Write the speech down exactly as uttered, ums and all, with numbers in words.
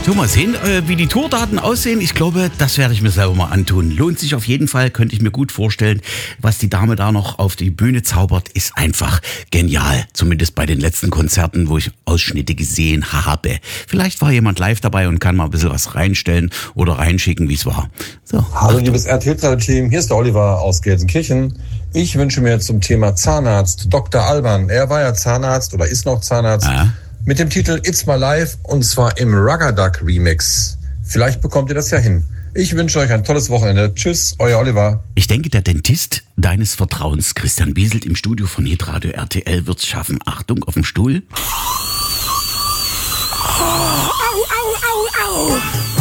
So, mal sehen, äh, wie die Tourdaten aussehen. Ich glaube, das werde ich mir selber mal antun. Lohnt sich auf jeden Fall, könnte ich mir gut vorstellen. Was die Dame da noch auf die Bühne zaubert, ist einfach genial. Zumindest bei den letzten Konzerten, wo ich Ausschnitte gesehen habe. Vielleicht war jemand live dabei und kann mal ein bisschen was reinstellen oder reinschicken, wie es war. So, Hallo liebes R T L-Team, hier ist der Oliver aus Gelsenkirchen. Ich wünsche mir zum Thema Zahnarzt Doktor Alban. Er war ja Zahnarzt oder ist noch Zahnarzt. Ja. Mit dem Titel It's My Life und zwar im Ruggerduck Remix. Vielleicht bekommt ihr das ja hin. Ich wünsche euch ein tolles Wochenende. Tschüss, euer Oliver. Ich denke, der Dentist deines Vertrauens, Christian Bieselt im Studio von Hitradio R T L, wird's schaffen. Achtung, auf dem Stuhl. Au, au, au, au.